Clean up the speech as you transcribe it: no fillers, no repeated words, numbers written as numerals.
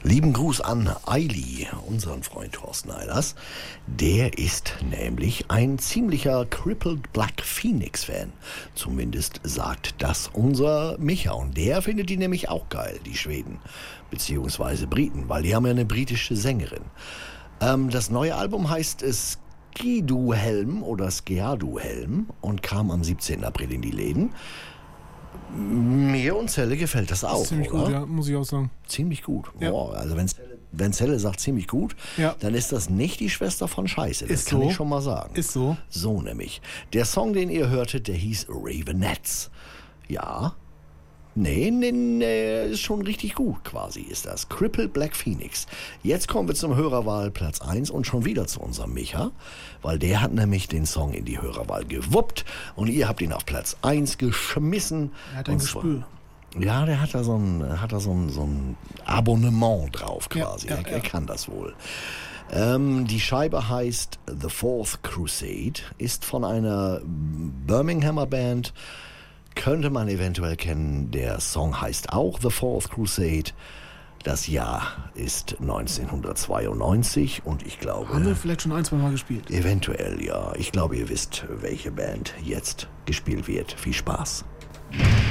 Lieben Gruß an Eili, unseren Freund Thorsten Eilers. Der ist nämlich ein ziemlicher Crippled Black Phoenix-Fan. Zumindest sagt das unser Micha. Und der findet die nämlich auch geil, die Schweden. Beziehungsweise Briten, weil die haben ja eine britische Sängerin. Das neue Album heißt Skidu-Helm oder Skeadu-Helm und kam am 17. April in die Läden. Mir und Zelle gefällt das auch, ziemlich oder? gut, ja, muss ich auch sagen. Ziemlich gut. Ja. Boah, also wenn Zelle sagt ziemlich gut, Ja. dann ist das nicht die Schwester von Scheiße. Das Ist kann so. ich schon mal sagen. Ist so. So nämlich. Der Song, den ihr hörtet, der hieß Ravenettes. Ja. Nee, ist schon richtig gut quasi, ist das. Crippled Black Phoenix. Jetzt kommen wir zum Hörerwahl Platz 1 und schon wieder zu unserem Micha, weil der hat nämlich den Song in die Hörerwahl gewuppt und ihr habt ihn auf Platz 1 geschmissen. Er hat ein Gespür. Ja, der hat da so ein Abonnement drauf quasi. Ja, Er kann das wohl. Die Scheibe heißt The Fourth Crusade, ist von einer Birminghamer Band. Könnte man eventuell kennen. Der Song heißt auch The Fourth Crusade. Das Jahr ist 1992 und ich glaube... Haben wir vielleicht schon ein, zwei Mal gespielt? Eventuell, ja. Ich glaube, ihr wisst, welche Band jetzt gespielt wird. Viel Spaß.